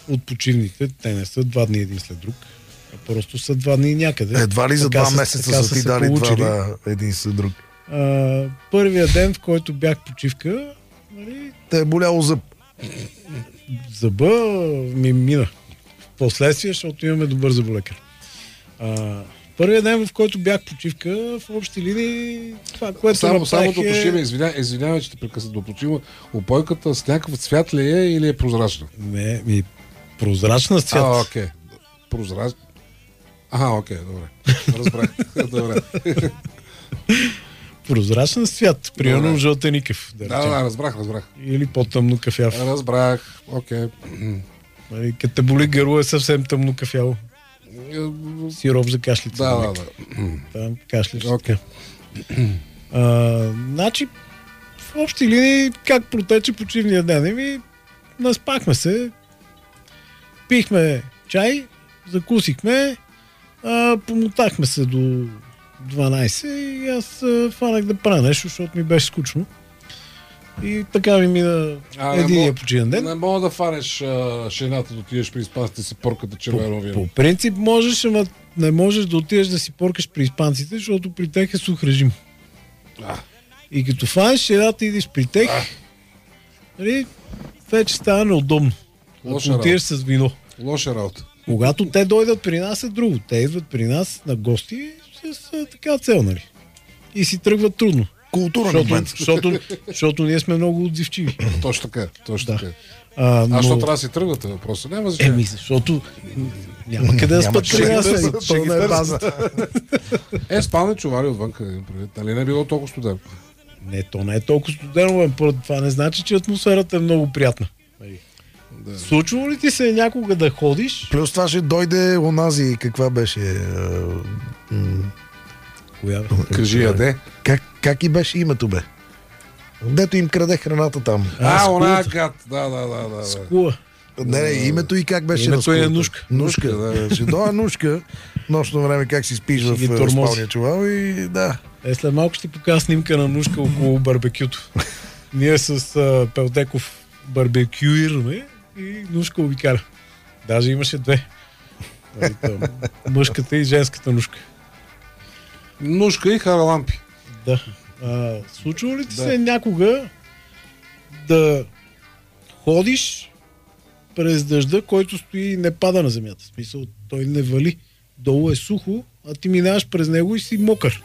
от почивните, те не са 2 дни един след друг, а просто са 2 дни някъде. Едва ли за 2 месеца са ти дали получили. един след друг? Първия ден, в който бях почивка, нали, те е боляло зъб. Зъба ми мина. Впоследствие, защото имаме добър зъболекар. Първият ден, в който бях почивка, в общи линии, това, което само направих да уточним, извинявай, че те прекъсвам да уточним, опойката с някакъв цвят ли е или е прозрачна? Не, прозрачна цвят. Окей. Прозрачна. Окей, добре. Разбрах. Добре. Прозрачен цвят, примерно жълтеникъв. Да, разбрах. Или по-тъмно кафяв. Разбрах, окей. Като те боли гърло е съвсем тъмно кафяво. Сироп за кашлица. Да. Там кашляш. Значи, в общи линии, как протече почивния ден? Наспахме се, пихме чай, закусихме, помотахме се до 12 и аз фанах да правя нещо, защото ми беше скучно. И така ми мина единия почивен ден. Не мога да фанеш шената да отидеш при испанците си порката червено вино. По принцип можеш, ама не можеш да отидеш да си поркаш при испанците, защото при тях е сух режим. И като фанеш шената и идиш при тях, вече става неудобно. Ако отидеш с вино. Лоша работа. Когато те дойдат при нас е друго. Те идват при нас на гости с така цел, нали? И си тръгват трудно. Културен момент. Защото ние сме много отзивчиви. Точно така. Да. Защо трябва да си тръгвате? Въпроса няма значение. Защото няма къде да спят при нас. Пълна е базата. Спални чувари отвън. Нали не е било толкова студено? Не, то не е толкова студено. Това не значи, че атмосферата е много приятна. Да. Случва ли ти се някога да ходиш? Плюс това ще дойде онази, каква беше... Коя? Кажи яде. Как и беше името, бе? Дето им краде храната там. Она гад. Да. Скула. Не, името и как беше. Името е Нушка. Нушка. Ще дойде Нушка. Нощно време как си спиш в спалния чувал и да. След малко ще ти покажа снимка на Нушка около барбекюто. Ние с Пелтеков барбекюираме и Нушка обикаля. Даже имаше 2. Мъжката и женската Нушка. Нушка и харалампи. Да. Случва ли ти се някога да ходиш през дъжда, който стои и не пада на земята? В смисъл, той не вали. Долу е сухо, а ти минаваш през него и си мокър.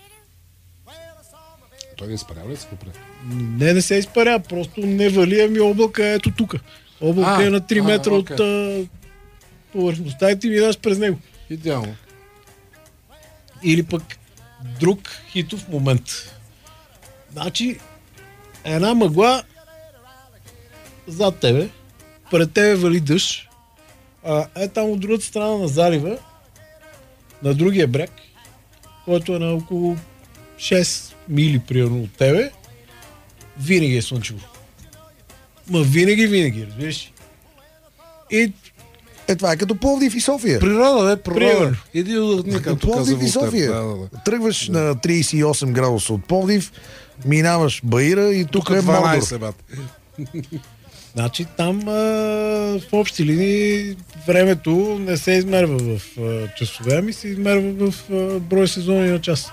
Той не изпарява ли се попред? Не се изпаря, просто не вали, ами облака е ето тук. Облака е на 3 метра от повърхността и ти минаваш през него. Идеално. Или пък друг хитов момент. Значи, една мъгла зад тебе, пред тебе вали дъжд, там от другата страна на залива, на другия бряг, който е на около 6 мили примерно от тебе, винаги е слънчево. Винаги, разбираш. И това е като Пловдив и София. Природа. Иди като Пловдив и София. Тръгваш на 38 градуса от Пловдив, минаваш Баира и тук е Мордор. Значи там в общи линии времето не се измерва в часове, ами се измерва в брой сезони на час.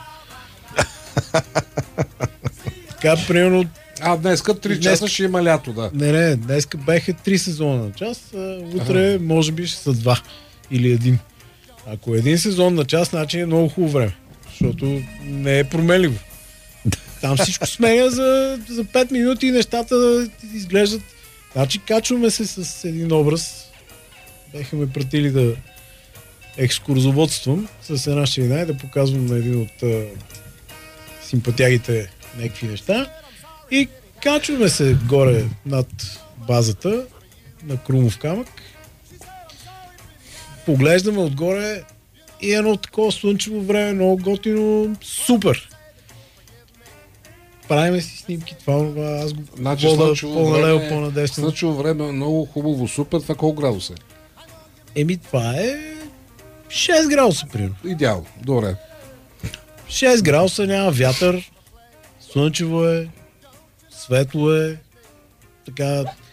Така, примерно... днеска 3 часа ще има лято, да. Не, днеска бяха 3 сезона на час, утре може би ще са 2 или 1. Ако е 1 сезон на час, значи е много хубаво време, защото не е променливо. Там всичко сменя за 5 минути и нещата изглеждат. Значи качваме се с един образ. Бяха ме пратили да екскурзоводствам с една шейна и да показвам на един от симпатягите някакви неща. И качваме се горе над базата на Крумов камък. Поглеждаме отгоре и едно такова слънчево време, много готино, супер. Правиме си снимки, това аз го вода по-налево, по-надесно. Слънчево време е много хубаво, супер, това колко градуса е? Това е 6 градуса, примерно. Идеално, добре. 6 градуса, няма вятър, слънчево е, светло е, така